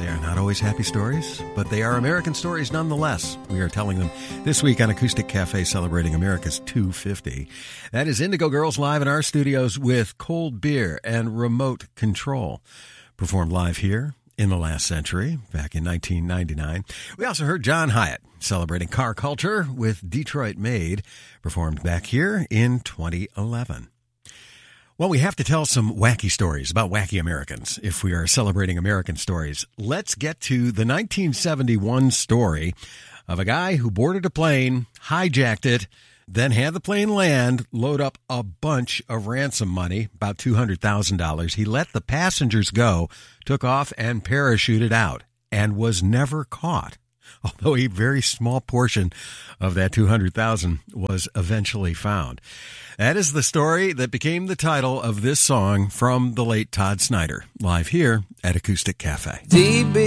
They are not always happy stories, but they are American stories nonetheless. We are telling them this week on Acoustic Cafe, celebrating America's 250. That is Indigo Girls live in our studios with Cold Beer and Remote Control. Performed live here in the last century, back in 1999. We also heard John Hiatt celebrating car culture with Detroit Made, performed back here in 2011. Well, we have to tell some wacky stories about wacky Americans if we are celebrating American stories. Let's get to the 1971 story of a guy who boarded a plane, hijacked it, then had the plane land, load up a bunch of ransom money, about $200,000. He let the passengers go, took off and parachuted out, and was never caught. Although a very small portion of that $200,000 was eventually found. That is the story that became the title of this song from the late Todd Snider, live here at Acoustic Cafe.